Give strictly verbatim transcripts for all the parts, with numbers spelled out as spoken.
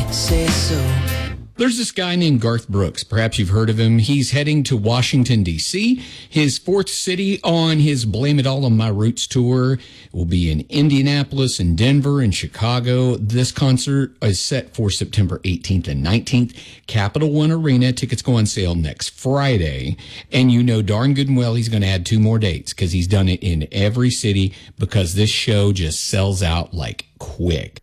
say so. There's this guy named Garth Brooks. Perhaps you've heard of him. He's heading to Washington, D C His fourth city on his Blame It All on My Roots tour will be in Indianapolis and Denver and Chicago. This concert is set for September eighteenth and nineteenth. Capital One Arena. Tickets go on sale next Friday. And you know darn good and well he's going to add two more dates because he's done it in every city because this show just sells out like quick.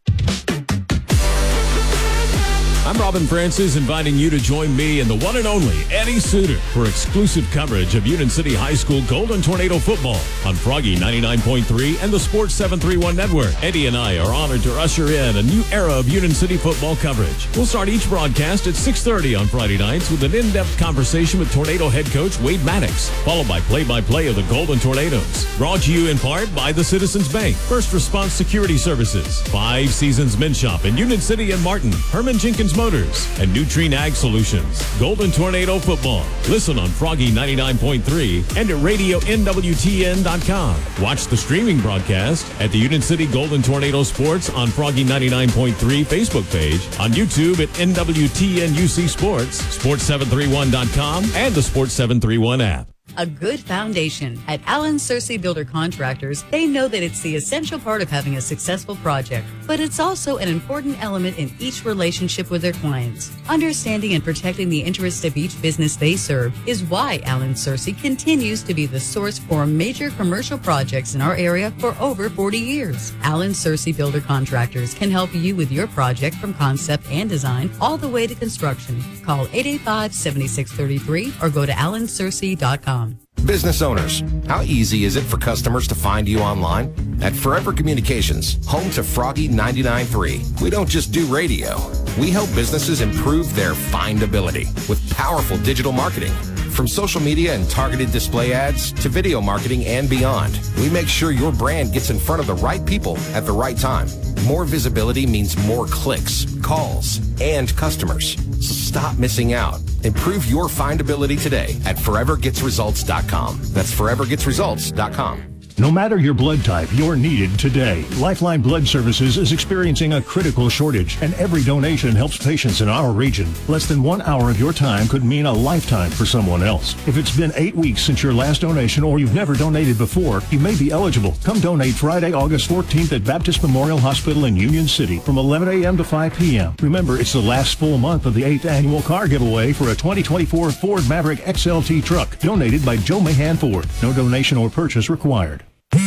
I'm Robin Francis, inviting you to join me and the one and only Eddie Suter for exclusive coverage of Union City High School Golden Tornado football on Froggy ninety-nine point three and the Sports seven thirty-one Network. Eddie and I are honored to usher in a new era of Union City football coverage. We'll start each broadcast at six thirty on Friday nights with an in-depth conversation with Tornado head coach Wade Maddox, followed by play-by-play of the Golden Tornadoes. Brought to you in part by the Citizens Bank, First Response Security Services, Five Seasons Men's Shop in Union City and Martin, Herman Jenkins Motors, and Nutrien Ag Solutions. Golden Tornado Football. Listen on Froggy ninety-nine point three and at radio N W T N dot com. Watch the streaming broadcast at the Union City Golden Tornado Sports on Froggy ninety-nine point three Facebook page, on YouTube at N W T N U C Sports, sports seven thirty-one dot com, and the Sports seven thirty-one app. A good foundation. At Allen Searcy Builder Contractors, they know that it's the essential part of having a successful project, but it's also an important element in each relationship with their clients. Understanding and protecting the interests of each business they serve is why Allen Searcy continues to be the source for major commercial projects in our area for over forty years. Allen Searcy Builder Contractors can help you with your project from concept and design all the way to construction. Call eight eight five, seven six three three or go to allen searcy dot com. Business owners, how easy is it for customers to find you online? At Forever Communications, home to Froggy ninety-nine point three, we don't just do radio. We help businesses improve their findability with powerful digital marketing. From social media and targeted display ads to video marketing and beyond, we make sure your brand gets in front of the right people at the right time. More visibility means more clicks, calls, and customers. So stop missing out. Improve your findability today at forever gets results dot com. That's forever gets results dot com. No matter your blood type, you're needed today. Lifeline Blood Services is experiencing a critical shortage, and every donation helps patients in our region. Less than one hour of your time could mean a lifetime for someone else. If it's been eight weeks since your last donation or you've never donated before, you may be eligible. Come donate Friday, August fourteenth at Baptist Memorial Hospital in Union City from eleven a.m. to five p.m. Remember, it's the last full month of the eighth annual car giveaway for a twenty twenty-four Ford Maverick X L T truck, donated by Joe Mahan Ford. No donation or purchase required.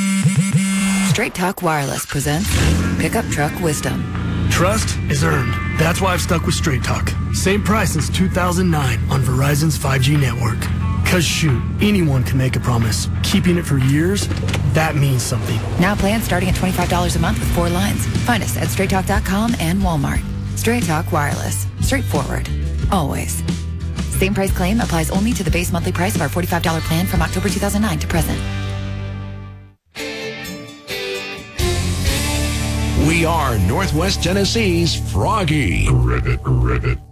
Straight Talk Wireless presents Pickup Truck Wisdom. Trust is earned. That's why I've stuck with Straight Talk. Same price since two thousand nine on Verizon's five G network. Cause shoot, anyone can make a promise. Keeping it for years, that means something. Now plans starting at twenty-five dollars a month with four lines. Find us at straight talk dot com and Walmart. Straight Talk Wireless. Straightforward. Always. Same price claim applies only to the base monthly price of our forty-five dollars plan from October two thousand nine to present. We are Northwest Tennessee's Froggy. Rivet, rivet.